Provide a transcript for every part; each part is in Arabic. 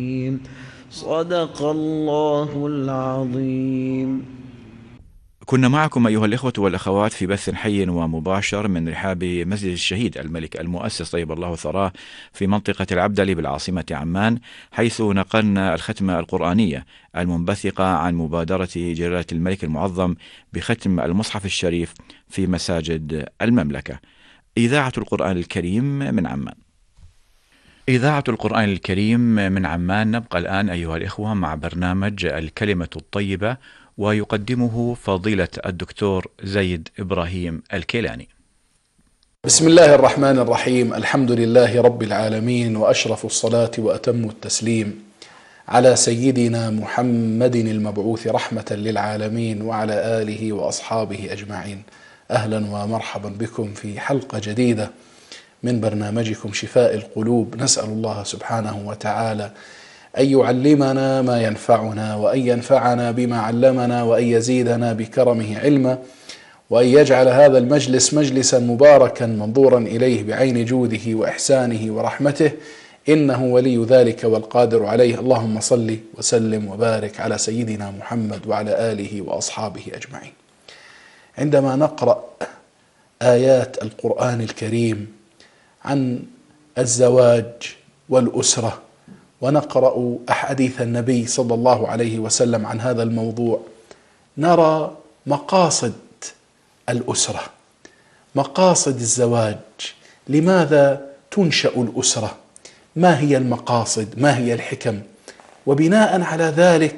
صدق الله العظيم. كنا معكم أيها الإخوة والأخوات في بث حي ومباشر من رحاب مسجد الشهيد الملك المؤسس طيب الله ثراه في منطقة العبدلي بالعاصمة عمان، حيث نقلنا الختمة القرآنية المنبثقة عن مبادرة جلالة الملك المعظم بختم المصحف الشريف في مساجد المملكة. إذاعة القرآن الكريم من عمان. إذاعة القرآن الكريم من عمان. نبقى الآن أيها الإخوة مع برنامج الكلمة الطيبة، ويقدمه فضيلة الدكتور زيد إبراهيم الكيلاني. بسم الله الرحمن الرحيم. الحمد لله رب العالمين، وأشرف الصلاة وأتم التسليم على سيدنا محمد المبعوث رحمة للعالمين وعلى آله وأصحابه أجمعين. أهلا ومرحبا بكم في حلقة جديدة من برنامجكم شفاء القلوب. نسأل الله سبحانه وتعالى أن يعلمنا ما ينفعنا، وأن ينفعنا بما علمنا، وأن يزيدنا بكرمه علما، وأن يجعل هذا المجلس مجلسا مباركا منظورا إليه بعين جوده وإحسانه ورحمته، إنه ولي ذلك والقادر عليه. اللهم صل وسلم وبارك على سيدنا محمد وعلى آله وأصحابه أجمعين. عندما نقرأ آيات القرآن الكريم عن الزواج والأسرة، ونقرأ أحاديث النبي صلى الله عليه وسلم عن هذا الموضوع، نرى مقاصد الأسرة، مقاصد الزواج. لماذا تنشأ الأسرة؟ ما هي المقاصد؟ ما هي الحكم؟ وبناء على ذلك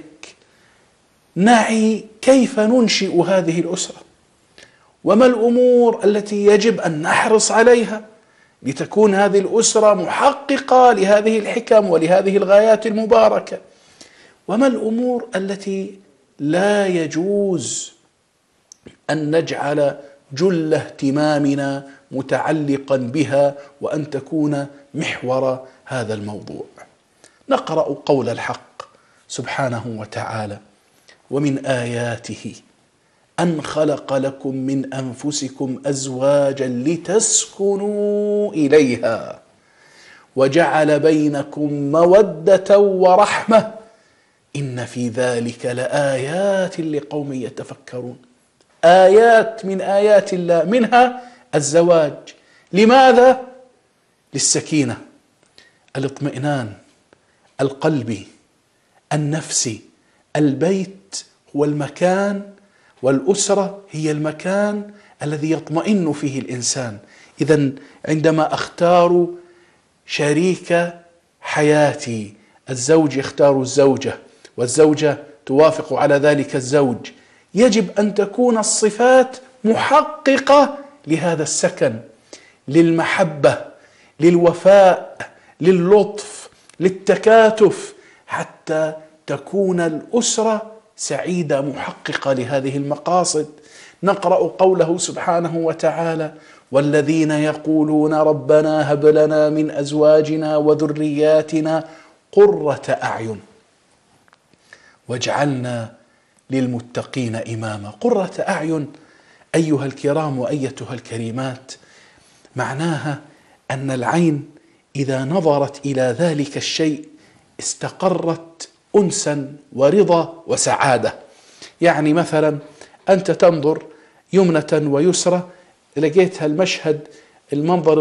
نعي كيف ننشئ هذه الأسرة، وما الأمور التي يجب أن نحرص عليها لتكون هذه الأسرة محققة لهذه الحكم ولهذه الغايات المباركة، وما الأمور التي لا يجوز أن نجعل جل اهتمامنا متعلقا بها وأن تكون محور هذا الموضوع. نقرأ قول الحق سبحانه وتعالى: ومن آياته أن خلق لكم من أنفسكم أزواجا لتسكنوا إليها وجعل بينكم مودة ورحمة إن في ذلك لآيات لقوم يتفكرون. آيات من آيات الله، منها الزواج. لماذا؟ للسكينة، الاطمئنان القلبي النفسي. البيت هو المكان، والأسرة هي المكان الذي يطمئن فيه الإنسان. إذن عندما أختار شريك حياتي، الزوج يختار الزوجة، والزوجة توافق على ذلك الزوج، يجب أن تكون الصفات محققة لهذا السكن، للمحبة، للوفاء، للطف، للتكاتف، حتى تكون الأسرة سعيدة محققة لهذه المقاصد. نقرأ قوله سبحانه وتعالى: والذين يقولون ربنا هب لنا من أزواجنا وذرياتنا قرة أعين واجعلنا للمتقين إماما. قرة أعين أيها الكرام وأيتها الكريمات، معناها أن العين إذا نظرت إلى ذلك الشيء استقرت أنسا ورضا وسعادة. يعني مثلا أنت تنظر يمنة ويسرى، لقيت المنظر